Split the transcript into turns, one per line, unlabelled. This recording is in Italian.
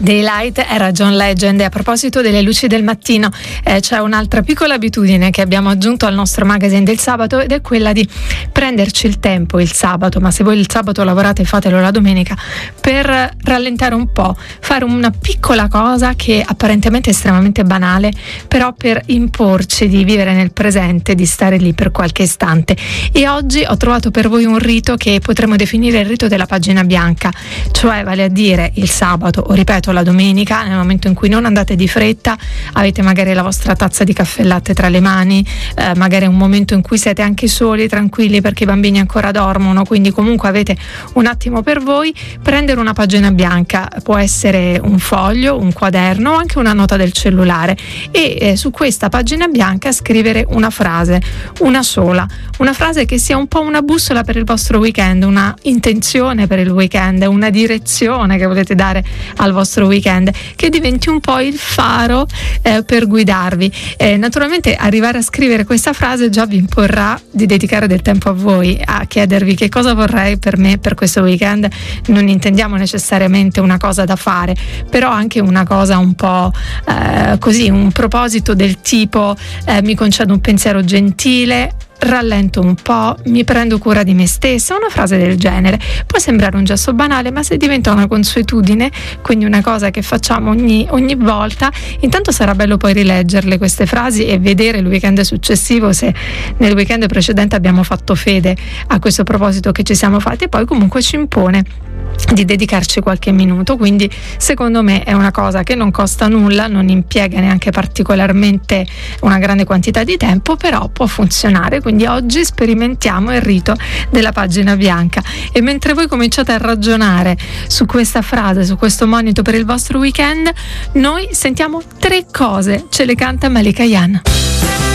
Daylight era John Legend. E a proposito delle luci del mattino, c'è un'altra piccola abitudine che abbiamo aggiunto al nostro magazine del sabato, ed è quella di prenderci il tempo il sabato, ma se voi il sabato lavorate fatelo la domenica, per rallentare un po', fare una piccola cosa che apparentemente è estremamente banale, però per imporci di vivere nel presente, di stare lì per qualche istante. E oggi ho trovato per voi un rito che potremmo definire il rito della pagina bianca, cioè vale a dire il sabato, o ripeto la domenica, nel momento in cui non andate di fretta, avete magari la vostra tazza di caffè e latte tra le mani, magari è un momento in cui siete anche soli, tranquilli perché i bambini ancora dormono, quindi comunque avete un attimo per voi, prendere una pagina bianca, può essere un foglio, un quaderno o anche una nota del cellulare, e su questa pagina bianca scrivere una frase, una sola, una frase che sia un po' una bussola per il vostro weekend, una intenzione per il weekend, una direzione che volete dare al vostro weekend, che diventi un po' il faro per guidarvi. Naturalmente arrivare a scrivere questa frase già vi imporrà di dedicare del tempo a voi, a chiedervi che cosa vorrei per me per questo weekend. Non intendiamo necessariamente una cosa da fare, però anche una cosa un po' così, un proposito del tipo mi concedo un pensiero gentile, rallento un po', mi prendo cura di me stessa, una frase del genere. Può sembrare un gesto banale, ma se diventa una consuetudine, quindi una cosa che facciamo ogni volta, intanto sarà bello poi rileggerle queste frasi e vedere il weekend successivo se nel weekend precedente abbiamo fatto fede a questo proposito che ci siamo fatti, e poi comunque ci impone di dedicarci qualche minuto. Quindi secondo me è una cosa che non costa nulla, non impiega neanche particolarmente una grande quantità di tempo, però può funzionare. Quindi oggi sperimentiamo il rito della pagina bianca, e mentre voi cominciate a ragionare su questa frase, su questo monito per il vostro weekend, noi sentiamo 3 cose, ce le canta Malika Ayane.